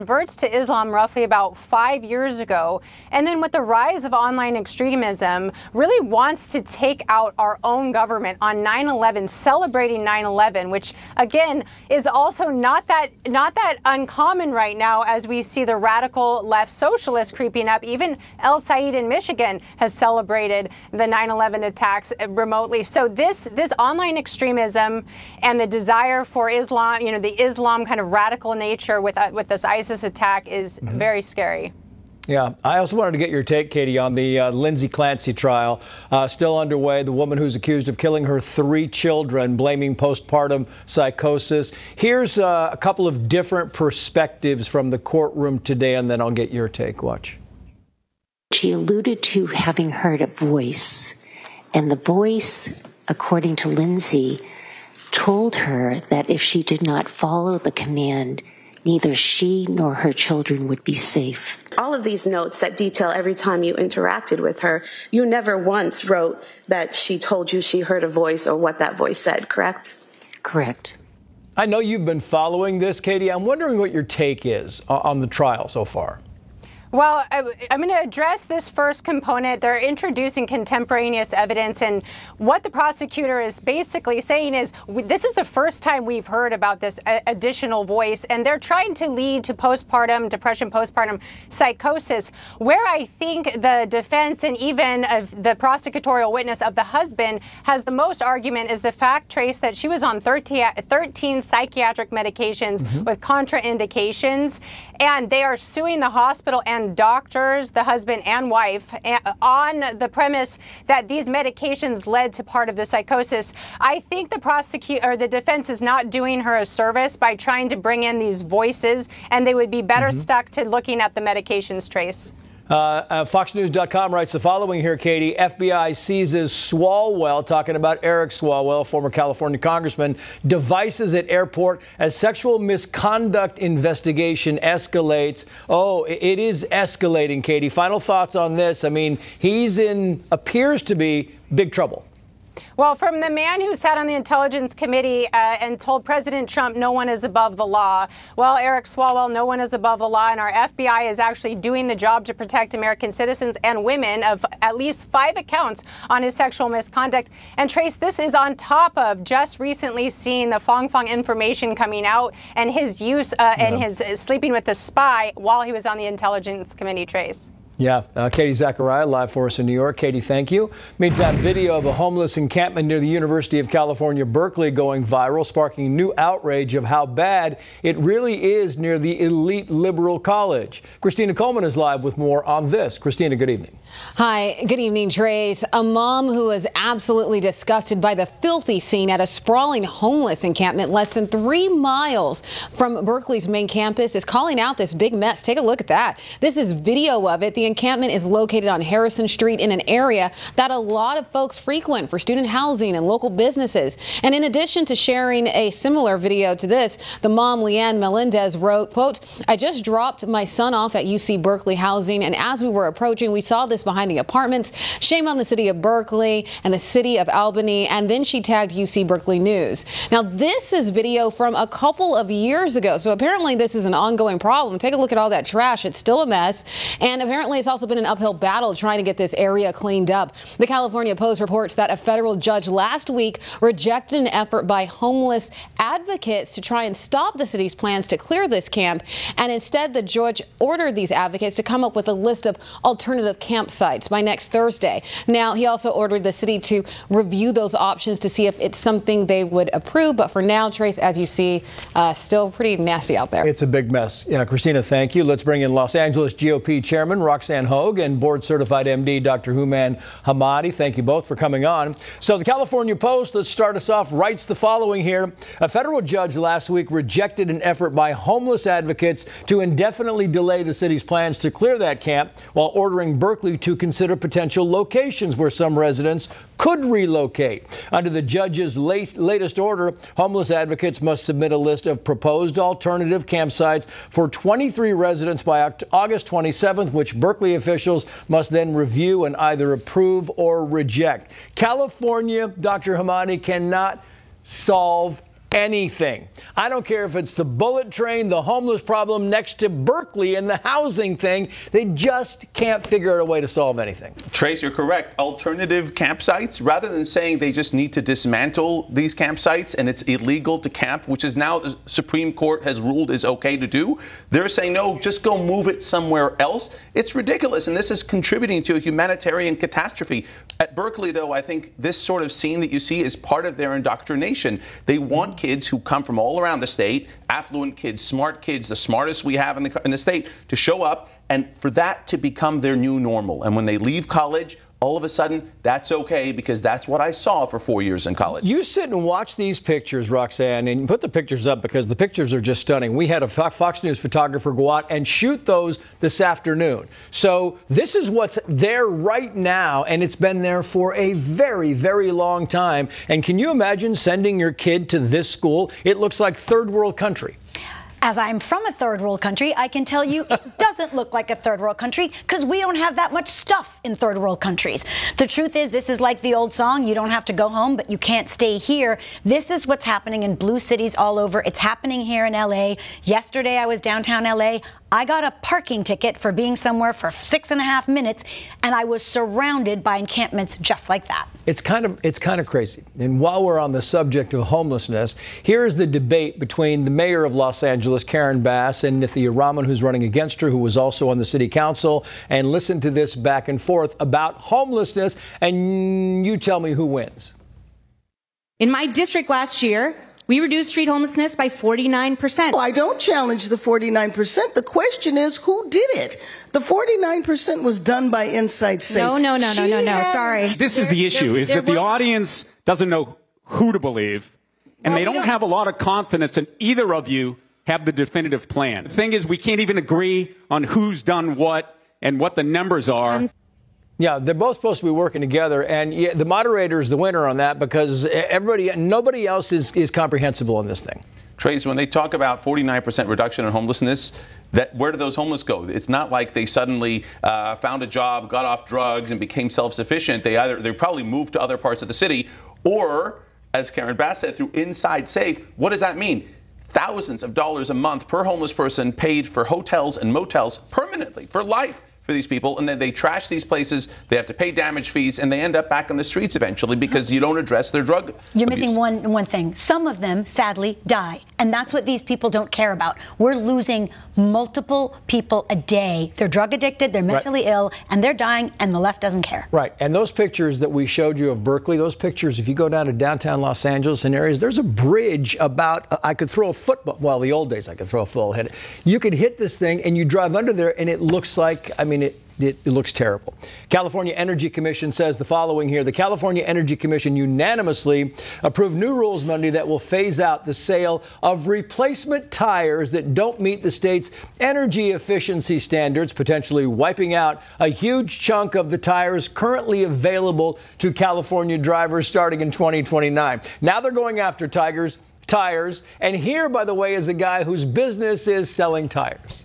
converts to Islam roughly about 5 years ago, and then with the rise of online extremism, really wants to take out our own government on 9/11, celebrating 9/11, which again is also not that uncommon right now as we see the radical left socialists creeping up. Even El Said in Michigan has celebrated the 9/11 attacks remotely. So this online extremism and the desire for Islam, the Islam kind of radical nature with this ISIS attack is very scary. Yeah, I also wanted to get your take, Katie, on the Lindsay Clancy trial. Still underway, the woman who's accused of killing her 3 children, blaming postpartum psychosis. Here's a couple of different perspectives from the courtroom today, and then I'll get your take. Watch. She alluded to having heard a voice, and the voice, according to Lindsay, told her that if she did not follow the command, neither she nor her children would be safe. All of these notes that detail every time you interacted with her, you never once wrote that she told you she heard a voice or what that voice said, correct? Correct. I know you've been following this, Katie. I'm wondering what your take is on the trial so far. Well, I'm going to address this first component. They're introducing contemporaneous evidence, and what the prosecutor is basically saying is this is the first time we've heard about this additional voice, and they're trying to lead to postpartum depression, postpartum psychosis, where I think the defense and even the prosecutorial witness of the husband has the most argument is the fact, Trace, that she was on 13 psychiatric medications with contraindications, and they are suing the hospital and doctors, the husband and wife, on the premise that these medications led to part of the psychosis. I think the defense is not doing her a service by trying to bring in these voices, and they would be better stuck to looking at the medications, Trace. FoxNews.com writes the following here, Katie. FBI seizes Swalwell, talking about Eric Swalwell, former California congressman, devices at airport as sexual misconduct investigation escalates. Oh, it is escalating, Katie. Final thoughts on this? I mean, appears to be big trouble. Well, from the man who sat on the Intelligence Committee and told President Trump no one is above the law. Well, Eric Swalwell, no one is above the law, and our FBI is actually doing the job to protect American citizens and women of at least 5 accounts on his sexual misconduct. And Trace, this is on top of just recently seeing the Fong Fong information coming out and his use and his sleeping with the spy while he was on the Intelligence Committee, Trace. Yeah, Katie Zachariah, live for us in New York. Katie, thank you. Meantime, video of a homeless encampment near the University of California, Berkeley going viral, sparking new outrage of how bad it really is near the elite liberal college. Christina Coleman is live with more on this. Christina, good evening. Hi, good evening, Trace. A mom who is absolutely disgusted by the filthy scene at a sprawling homeless encampment less than 3 miles from Berkeley's main campus is calling out this big mess. Take a look at that. This is video of it. The encampment is located on Harrison Street in an area that a lot of folks frequent for student housing and local businesses. And in addition to sharing a similar video to this, the mom, Leanne Melendez, wrote, quote, "I just dropped my son off at UC Berkeley housing, and as we were approaching, we saw this behind the apartments. Shame on the city of Berkeley and the city of Albany." And then she tagged UC Berkeley News. Now, this is video from a couple of years ago, so apparently this is an ongoing problem. Take a look at all that trash. It's still a mess, and apparently it's also been an uphill battle trying to get this area cleaned up. The California Post reports that a federal judge last week rejected an effort by homeless advocates to try and stop the city's plans to clear this camp, and instead the judge ordered these advocates to come up with a list of alternative campsites by next Thursday. Now, he also ordered the city to review those options to see if it's something they would approve, but for now, Trace, as you see, still pretty nasty out there. It's a big mess. Yeah, Christina, thank you. Let's bring in Los Angeles GOP Chairman Roxanne Hogue and board-certified MD Dr. Houman Hamadi. Thank you both for coming on. So the California Post, let's start us off, writes the following here. A federal judge last week rejected an effort by homeless advocates to indefinitely delay the city's plans to clear that camp while ordering Berkeley to consider potential locations where some residents could relocate. Under the judge's latest order, homeless advocates must submit a list of proposed alternative campsites for 23 residents by August 27th, which Berkeley officials must then review and either approve or reject. California, Dr. Hamadi, cannot solve anything. I don't care if it's the bullet train, the homeless problem next to Berkeley, and the housing thing. They just can't figure out a way to solve anything. Trace, you're correct. Alternative campsites, rather than saying they just need to dismantle these campsites and it's illegal to camp, which is now the Supreme Court has ruled is okay to do, they're saying, no, just go move it somewhere else. It's ridiculous, and this is contributing to a humanitarian catastrophe. At Berkeley, though, I think this sort of scene that you see is part of their indoctrination. They want kids who come from all around the state, affluent kids, smart kids, the smartest we have in the state, to show up and for that to become their new normal. And when they leave college, all of a sudden, that's okay, because that's what I saw for 4 years in college. You sit and watch these pictures, Roxanne, and put the pictures up because the pictures are just stunning. We had a Fox News photographer go out and shoot those this afternoon. So this is what's there right now, and it's been there for a very, very long time. And can you imagine sending your kid to this school? It looks like third world country. As I'm from a third world country, I can tell you it doesn't look like a third world country because we don't have that much stuff in third world countries. The truth is, this is like the old song, you don't have to go home, but you can't stay here. This is what's happening in blue cities all over. It's happening here in LA. Yesterday, I was downtown LA. I got a parking ticket for being somewhere for 6.5 minutes, and I was surrounded by encampments just like that. It's kind of crazy. And while we're on the subject of homelessness, here's the debate between the mayor of Los Angeles, Karen Bass, and Nithya Raman, who's running against her, who was also on the city council. And listen to this back and forth about homelessness, and you tell me who wins. In my district last year, we reduced street homelessness by 49%. Well, I don't challenge the 49%. The question is, who did it? The 49% was done by Inside Safe. No. Sorry. This is the issue, is that the audience doesn't know who to believe, and they don't have a lot of confidence in either of you have the definitive plan. The thing is, we can't even agree on who's done what and what the numbers are. Yeah, they're both supposed to be working together, and the moderator is the winner on that because nobody else is comprehensible in this thing. Trace, when they talk about 49% reduction in homelessness, where do those homeless go? It's not like they suddenly found a job, got off drugs, and became self-sufficient. They probably moved to other parts of the city, or, as Karen Bass said, through Inside Safe. What does that mean? Thousands of dollars a month per homeless person paid for hotels and motels permanently, for life, for these people, and then they trash these places. They have to pay damage fees, and they end up back on the streets eventually because you don't address their drug You're abuse. missing one thing. Some of them, sadly, die, and that's what these people don't care about. We're losing multiple people a day. They're drug addicted, they're mentally ill, and they're dying, and the left doesn't care. Right, and those pictures that we showed you of Berkeley, those pictures, if you go down to downtown Los Angeles and areas, there's a bridge about, I could throw a football, well, the old days I could throw a football head. You could hit this thing and you drive under there and it looks like, I mean, it looks terrible. California Energy Commission says the following here. The California Energy Commission unanimously approved new rules Monday that will phase out the sale of replacement tires that don't meet the state's energy efficiency standards, potentially wiping out a huge chunk of the tires currently available to California drivers starting in 2029. Now they're going after tires. And here, by the way, is a guy whose business is selling tires.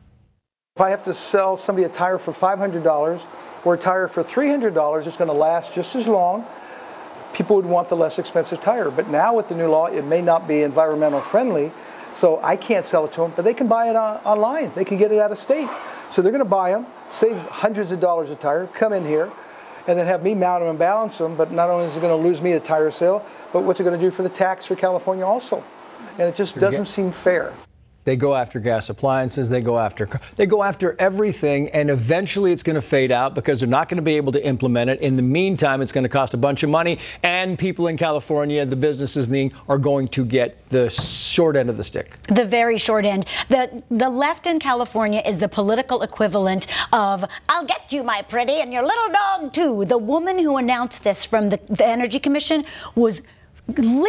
If I have to sell somebody a tire for $500 or a tire for $300, it's going to last just as long. People would want the less expensive tire. But now with the new law, it may not be environmental friendly, so I can't sell it to them. But they can buy it online. They can get it out of state. So they're going to buy them, save hundreds of dollars a tire, come in here, and then have me mount them and balance them. But not only is it going to lose me a tire sale, but what's it going to do for the tax for California also? And it just doesn't seem fair. They go after gas appliances, they go after everything, and eventually it's going to fade out because they're not going to be able to implement it. In the meantime, it's going to cost a bunch of money, and people in California, the businesses are going to get the short end of the stick. The very short end. The left in California is the political equivalent of, I'll get you, my pretty, and your little dog, too. The woman who announced this from the Energy Commission was